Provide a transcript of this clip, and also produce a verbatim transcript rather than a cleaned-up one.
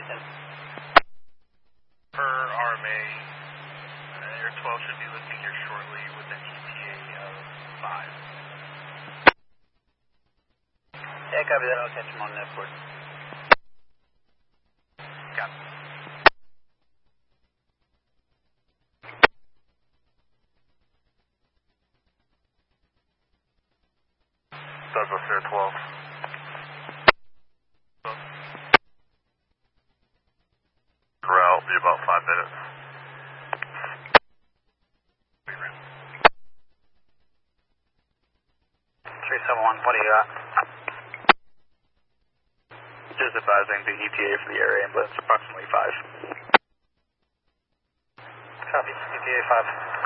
ten. Per R M A, uh, Air twelve should be lifting here shortly with an E T A of five. Yeah, copy that. I'll catch him on the airport. Got it. Douglas Air twelve. Route will be about five minutes. three seven one, what do you got? Just advising the E T A for the area ambulance, approximately five. Copy, E T A five.